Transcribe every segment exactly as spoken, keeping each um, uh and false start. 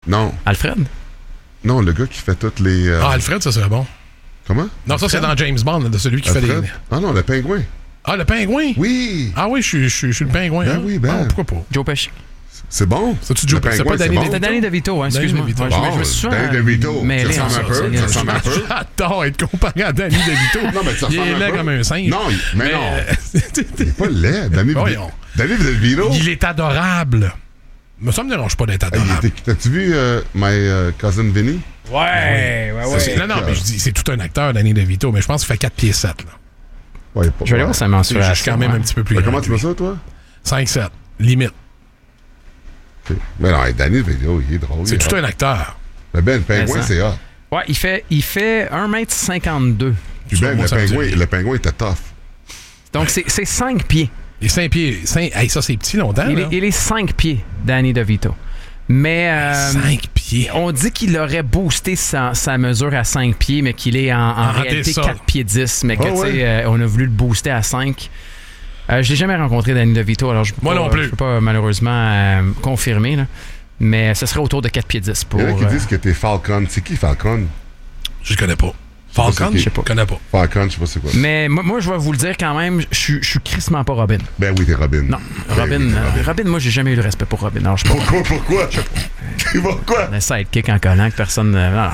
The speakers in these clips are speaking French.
Non. Alfred? Non, le gars qui fait toutes les... Euh... Ah, Alfred, ça serait bon. Comment? Non, ça, c'est dans James Bond, de celui qui Alfred? fait les... Ah non, le pingouin. Ah, le pingouin? Oui. Ah oui, je suis, je suis, je suis le pingouin. Ben hein? oui, ben. Ah, pourquoi pas? Joe Pesci. C'est bon. C'est-tu Joe Pesci? C'est pas Danny bon. C'était Danny DeVito, hein, excuse-moi. DeVito. Ouais, Bon, je me suis Danny DeVito. Mais Ça ressemble un peu. Ça ressemble un peu. J'adore être comparé à Danny DeVito. Non, mais ça il ressemble est un laid peu. comme un singe. Non, il- mais non. Il est pas laid. Danny Voyons. Danny DeVito. Il est adorable. Mais ça me dérange pas d'être Hey, adorable. il était- T'as-tu vu euh, My uh, Cousin Vinny? Ouais, ouais, C'est- Non, non, mais je dis, c'est tout un acteur, Danny DeVito, mais je pense qu'il fait quatre pieds sept. Là. Ouais, pas, Je vais aller voir sa Je mensuration. suis quand même un petit peu plus Mais grand. comment tu vois ça, toi? cinq sept, limite. Okay. Mais non, hey, Danny DeVito, il est drôle. C'est il est tout hot. un acteur. Mais Ben, le pingouin, Mais ça. c'est hot. Ouais, il fait, il fait un mètre cinquante-deux. Puis Ça, Ben, moi, le ça me dit pingouin, rien. le pingouin était tough. Donc, c'est, c'est cinq pieds. Les cinq pieds. cinq... Hey, ça, c'est petit longtemps. Il là. est, il est cinq pieds, Danny DeVito. Mais euh, cinq pieds. on dit qu'il aurait boosté sa, sa mesure à cinq pieds, mais qu'il est en, en Ah, réalité ça. quatre pieds dix. Mais que, Ah, tu sais, ouais. euh, on a voulu le booster à cinq. Euh, je l'ai jamais rencontré, Danny DeVito, alors je peux Moi pas, non plus. je peux pas malheureusement euh, confirmer. Là. Mais ce serait autour de quatre pieds dix pour. Il y en a qui euh, disent que t'es Falcon. C'est qui Falcon? Je le connais pas. pas Falcon, c'est qui. je sais pas. Je connais pas. Falcon, je sais pas c'est quoi. Mais moi, moi, je vais vous le dire quand même, je suis- je suis crissement pas Robin. Ben oui, t'es Robin. Non, Ben Robin, oui, t'es euh, Robin, moi, j'ai jamais eu le respect pour Robin. Alors, je sais pas. Pourquoi, pourquoi? Pourquoi? Un sidekick en collant que personne. euh, non,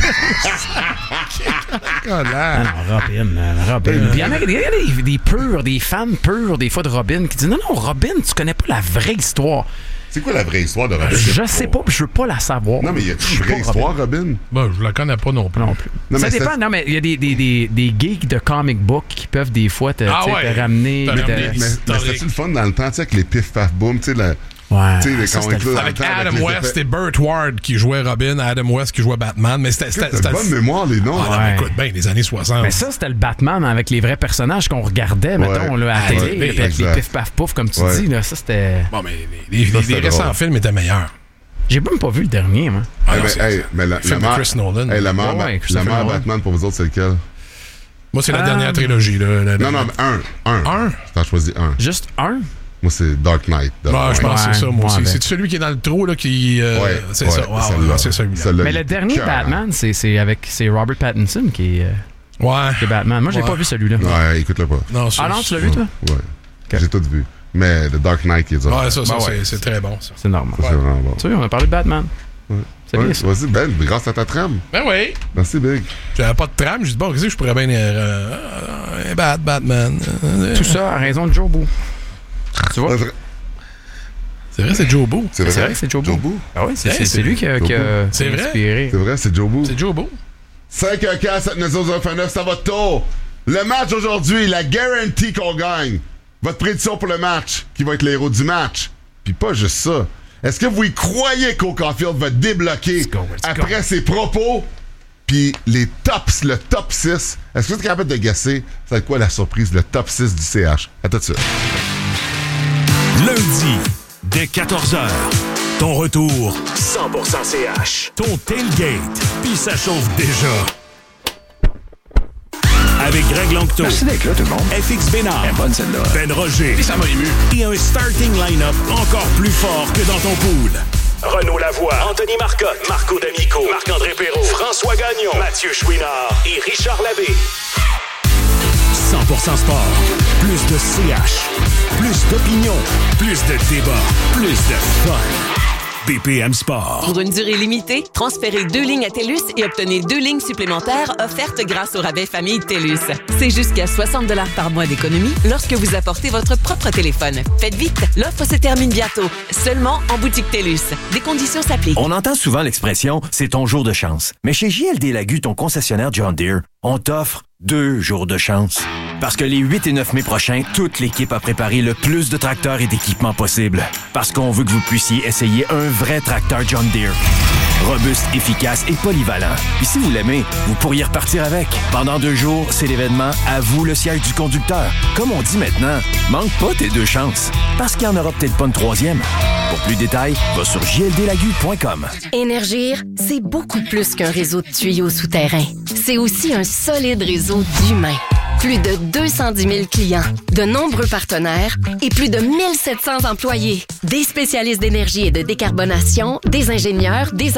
Ah, là. non, non, Robin, euh, Robin. Puis il y en a, il y a des, des purs, des fans purs, des fois de Robin, qui disent non, non, Robin, tu connais pas la vraie histoire. C'est quoi la vraie histoire de Robin? Je sais pas, puis je veux pas la savoir. Non, mais y a Je une suis vraie pas histoire, Robin? Bon, je la connais pas non plus. Non plus. Non, ça mais dépend. c'est- Non, mais il y a des, des, des, des geeks de comic book qui peuvent des fois te, Ah tu sais, ouais. te ramener. Te te- ramener Mais, des- mais Historique. c'était-tu le fun dans le temps, tu sais, avec les pif paf boum, tu sais, la- Ouais. tu sais, les ça, quand on c'était était le là fun. Avec dans le temps, Adam les West effets- et Burt Ward qui jouait Robin, Adam West qui jouait Batman, mais c'était... c'était, T'as c'était de bonne mémoire, les noms. Ah, non, Ouais. écoute, ben, les années soixante. Mais ça, c'était le Batman avec les vrais personnages qu'on regardait, mettons, là, à la Ouais, télé, ouais, là, puis avec les exact. pif paf pouf, comme tu Ouais. dis. Là, ça, c'était. Bon, mais les, les, Ça, les c'était récents drôle. films étaient meilleurs. J'ai même pas vu le dernier, moi. Ah, Eh non, ben, c'est- hey, mais la, le film la de mère, Chris Nolan. hey, la mère, Ouais, la Christopher mère Nolan. Batman, pour vous autres, c'est lequel? Moi, c'est la Ah. dernière trilogie. Là, la- Non, non, mais un. Un. Un? T'en choisis un. Juste un? Moi, c'est Dark Knight. de Ah, je loin. pense que c'est ça, moi Ouais, aussi. ben. C'est celui qui est dans le trou, là, qui... euh, Ouais, c'est ouais, ça. Ouais, celle-là. ouais, c'est celui-là. Celle-là, Mais il le est dernier cœur, hein. Batman, c'est, c'est avec c'est Robert Pattinson qui est, euh, Ouais. qui est Batman. Moi, j'ai Ouais. pas vu celui-là. Ouais, écoute-le pas. Non, ça, Ah non, tu l'as vu, toi? Ouais. J'ai tout vu. Mais The Dark Knight, qui est dur. Ouais, ça, ça Ben c'est, ouais. c'est très bon, ça. C'est normal. Ça, c'est vraiment bon. Tu sais, on a parlé de Batman. Ouais. C'est Ouais, bien ça. Vas-y, Ben, grâce à ta trame. Ben oui. Merci, Big. J'avais pas de trame. J'ai dit, bon, qu'est-ce que je pourrais bien... Euh, euh, Bat, Batman. Euh, Tout ça à raison de Joe Boo. Tu vois? C'est vrai, c'est Joe Boo. C'est vrai, C'est vrai que c'est Joe Boo. Joe Boo. Ah oui, c'est, Hey, c'est, c'est c'est lui qui a, Joe qui a Boo. C'est vrai? inspiré. C'est vrai, c'est Joe Boo. C'est Joe Boo. cinq un quatre sept neuf zéro zéro neuf, ça va de tour. Le match aujourd'hui, la guarantee qu'on gagne. Votre prédiction pour le match, qui va être le héros du match. Puis pas juste ça. Est-ce que vous y croyez qu'O Caulfield va débloquer Let's go, let's après go. ses propos? Puis les tops, le top six. Est-ce que vous êtes capable de guesser ça va être quoi la surprise, le top six du C H? À tout de suite. Lundi, dès quatorze heures, ton retour cent pour cent C H. Ton tailgate, puis ça chauffe déjà. Avec Greg Lanctot, Merci d'être là, tout le monde. F X Bénard, Elle est bonne, celle-là. Ben Roger Ça m'a ému. et un starting line-up encore plus fort que dans ton pool. Renaud Lavoie, Anthony Marcotte, Marco D'Amico, Marc-André Perrault, François Gagnon, Mathieu Chouinard et Richard Labbé. cent pour cent sport. Plus de C H. Plus d'opinion. Plus de débat. Plus de fun. B P M Sport. Pour une durée limitée, transférez deux lignes à TELUS et obtenez deux lignes supplémentaires offertes grâce au rabais Famille TELUS. C'est jusqu'à soixante dollars par mois d'économie lorsque vous apportez votre propre téléphone. Faites vite, l'offre se termine bientôt. Seulement en boutique TELUS. Des conditions s'appliquent. On entend souvent l'expression « c'est ton jour de chance ». Mais chez J L D Lagu, ton concessionnaire John Deere, on t'offre deux jours de chance. Parce que les huit et neuf mai prochains, toute l'équipe a préparé le plus de tracteurs et d'équipements possible. Parce qu'on veut que vous puissiez essayer un vrai tracteur John Deere. Robuste, efficace et polyvalent. Puis si vous l'aimez, vous pourriez repartir avec. Pendant deux jours, c'est l'événement « À vous le siège du conducteur ». Comme on dit maintenant, manque pas tes deux chances. Parce qu'il n'y en aura peut-être pas une troisième. Pour plus de détails, va sur j l d lagu point com. Énergir, c'est beaucoup plus qu'un réseau de tuyaux souterrains. C'est aussi un solide réseau d'humains. Plus de deux cent dix mille clients, de nombreux partenaires et plus de mille sept cents employés. Des spécialistes d'énergie et de décarbonation, des ingénieurs, des